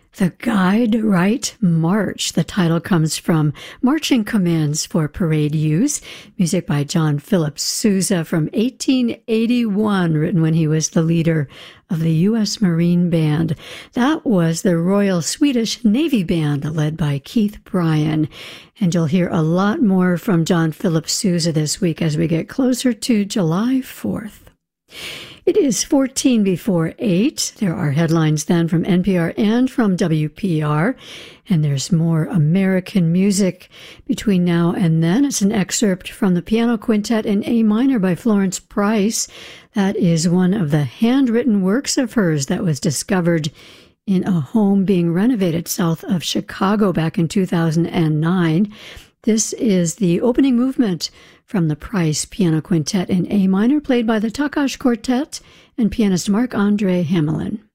The Guide Right March. The title comes from Marching Commands for Parade Use, music by John Philip Sousa from 1881, written when he was the leader of the U.S. Marine Band. That was the Royal Swedish Navy Band, led by Keith Bryan. And you'll hear a lot more from John Philip Sousa this week as we get closer to July 4th. It is 14 before 8. There are headlines then from NPR and from WPR, and there's more American music between now and then. It's an excerpt from the Piano Quintet in A minor by Florence Price. That is one of the handwritten works of hers that was discovered in a home being renovated south of Chicago back in 2009. This is the opening movement from the Price Piano Quintet in A minor, played by the Takash Quartet and pianist Marc-Andre Hamelin.